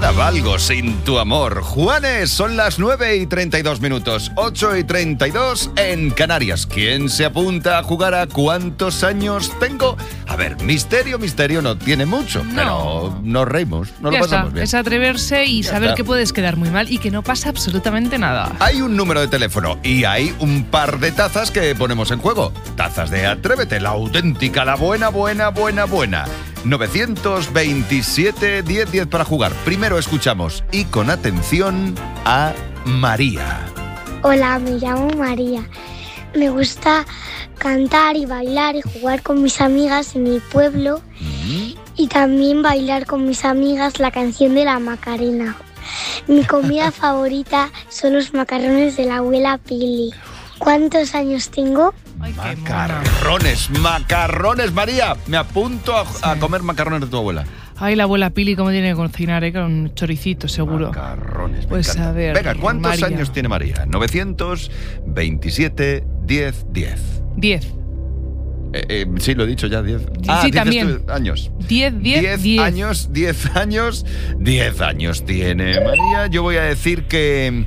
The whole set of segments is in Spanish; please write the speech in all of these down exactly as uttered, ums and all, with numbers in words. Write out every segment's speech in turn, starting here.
Nada valgo sin tu amor. Juanes, son las nueve y treinta y dos minutos, ocho y treinta y dos en Canarias. ¿Quién se apunta a jugar a cuántos años tengo? A ver, misterio, misterio no tiene mucho, No. pero nos reímos, nos Ya lo pasamos está, bien. es atreverse y Ya saber está. que puedes quedar muy mal y que no pasa absolutamente nada. Hay un número de teléfono y hay un par de tazas que ponemos en juego. Tazas de Atrévete, la auténtica, la buena, buena, buena, buena. novecientos veintisiete diez diez para jugar. Primero escuchamos y con atención a María. Hola, me llamo María. Me gusta cantar y bailar y jugar con mis amigas en mi pueblo Mm, y también bailar con mis amigas la canción de la Macarena. Mi comida favorita son los macarrones de la abuela Pili. ¿Cuántos años tengo? Ay, qué mona. Macarrones, macarrones, María. Me apunto a, a comer macarrones de tu abuela. Ay, la abuela Pili, cómo tiene que cocinar, ¿eh? Con choricito, seguro. Macarrones, me Pues encanta. a ver, Venga, ¿cuántos María. años tiene María? novecientos veintisiete diez diez. Diez. Eh, eh, sí, lo he dicho ya, diez. Sí, Ah, dices también. tú, años. Diez, diez, diez diez. años, diez años, diez años tiene María. Yo voy a decir que...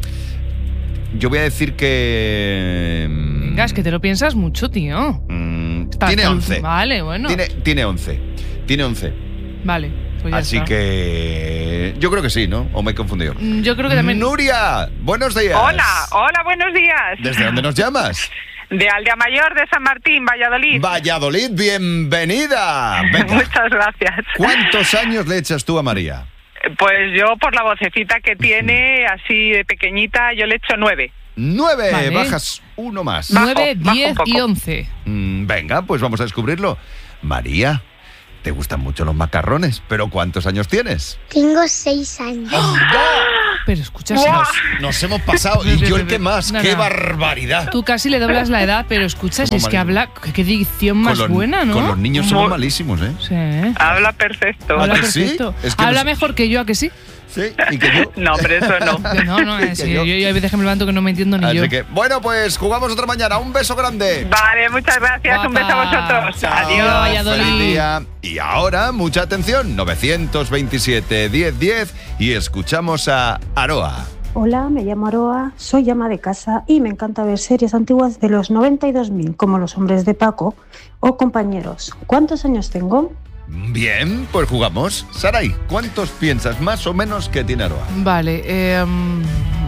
Yo voy a decir que... Venga, es que te lo piensas mucho, tío. mm, Está- tiene once. Vale, bueno. Tiene, tiene once. Tiene once. Vale, pues ya Así está. que... Yo creo que sí, ¿no? ¿O me he confundido? Mm, Yo creo que también... Nuria, buenos días. Hola, hola, buenos días. ¿Desde dónde nos llamas? De Aldea Mayor de San Martín, Valladolid. Valladolid, bienvenida. Venga. Muchas gracias. ¿Cuántos años le echas tú a María? Pues yo, por la vocecita que tiene, así de pequeñita, yo le echo nueve. Nueve, Vale. bajas uno más. Bajo, Nueve, bajo un diez poco. y once. Mm, venga, pues vamos a descubrirlo. María, te gustan mucho los macarrones, pero ¿cuántos años tienes? Tengo seis años. Pero escucha, ¡Buah! si Nos, nos hemos pasado, y yo el que más, No, qué no. barbaridad. tú casi le doblas la edad, pero escucha, si Somos es que habla... Qué, qué dicción más Con los- buena, ¿no? Con los niños somos Muy- malísimos, ¿eh? Sí. Habla perfecto. Habla ¿A que sí? perfecto. Es que Habla nos- mejor que yo, ¿a que sí? Sí, y que yo... No, hombre, eso no. No, no, es Que que yo- yo, yo hay veces que me levanto que no me entiendo ni yo. Así que, bueno, pues jugamos otra mañana. Un beso grande. Vale, muchas gracias. Un beso a Guapa. vosotros. Chao, Adiós. Valladolid. feliz día. Y ahora, mucha atención, novecientos veintisiete diez diez y escuchamos a Aroa. Hola, me llamo Aroa, soy ama de casa y me encanta ver series antiguas de los noventa y dos mil, como Los hombres de Paco o Compañeros. ¿Cuántos años tengo? Bien, pues jugamos. Saray, ¿cuántos piensas más o menos que tiene Aroa? Vale, eh, mm,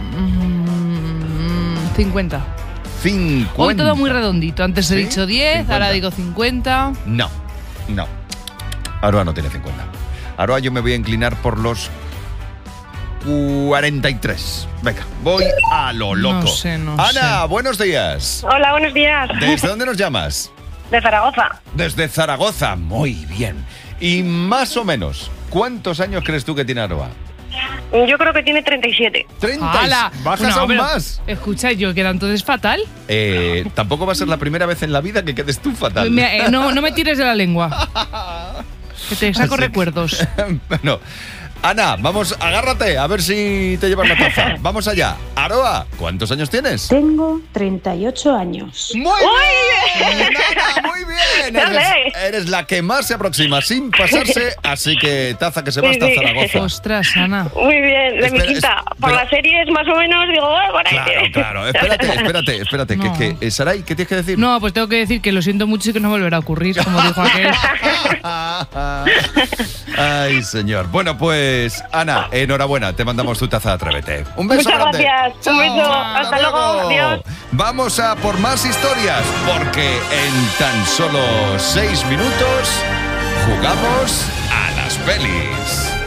mm, cincuenta. cincuenta. Hoy todo muy redondito. Antes he ¿Sí? dicho diez, cincuenta. ahora digo cincuenta. No, no. Aroa no tiene cincuenta. Aroa, yo me voy a inclinar por los cuarenta y tres. Venga, voy a lo loco. No sé, no Ana, sé. buenos días. Hola, buenos días. ¿Desde dónde nos llamas? De Zaragoza. Desde Zaragoza. Muy bien. Y más o menos, ¿cuántos años crees tú que tiene Aroa? Yo creo que tiene treinta y siete. treinta. y- ¡Hala! Bajas No, aún pero, más. Escucha, yo queda entonces fatal. Eh, tampoco va a ser la primera vez en la vida que quedes tú fatal. Me- eh, no, no me tires de la lengua. Que te saco Así que- recuerdos. Bueno, Ana, vamos, agárrate, a ver si te llevas la taza. Vamos allá. Aroa, ¿cuántos años tienes? Tengo treinta y ocho años. ¡Muy bien! Ana, muy bien. Dale. Eres, eres la que más se aproxima sin pasarse, así que taza que se va hasta Sí, sí. Zaragoza. Ostras, Ana. Muy bien, de Espera, mi quinta. es- Por pero- las series, más o menos, digo, oh, por ahí. Claro, claro. Espérate, espérate, espérate. No. Que, que, eh, Saray, ¿qué tienes que decir? No, pues tengo que decir que lo siento mucho y que no volverá a ocurrir, como dijo aquel. Ay, señor. Bueno, pues, Ana, enhorabuena. Te mandamos tu taza de Atrévete. Un beso Muchas grande. gracias. Un beso. Hasta luego. Adiós. Vamos a por más historias, porque en tan solo seis minutos jugamos a las pelis.